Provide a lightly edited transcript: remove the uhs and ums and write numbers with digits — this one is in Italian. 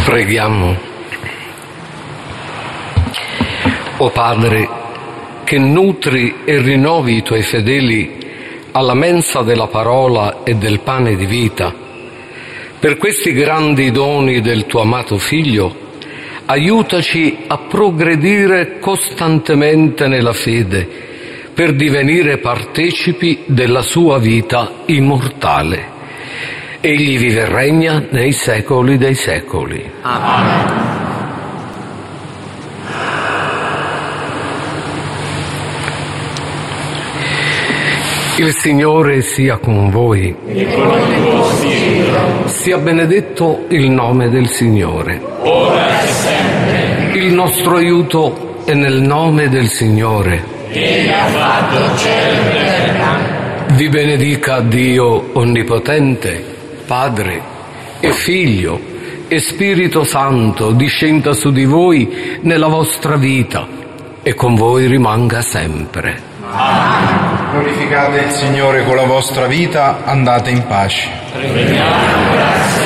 Preghiamo. O Padre, che nutri e rinnovi i Tuoi fedeli alla mensa della parola e del pane di vita, per questi grandi doni del Tuo amato Figlio, aiutaci a progredire costantemente nella fede, per divenire partecipi della Sua vita immortale. Egli vive e regna nei secoli dei secoli. Amen. Il Signore sia con voi. E con il tuo spirito. Sia benedetto il nome del Signore. Ora e sempre. Il nostro aiuto è nel nome del Signore. Egli ha fatto cielo e terra. Vi benedica Dio Onnipotente, Padre e Figlio e Spirito Santo, discenda su di voi nella vostra vita e con voi rimanga sempre. Amen. Glorificate il Signore con la vostra vita, andate in pace. Preghiamo grazie.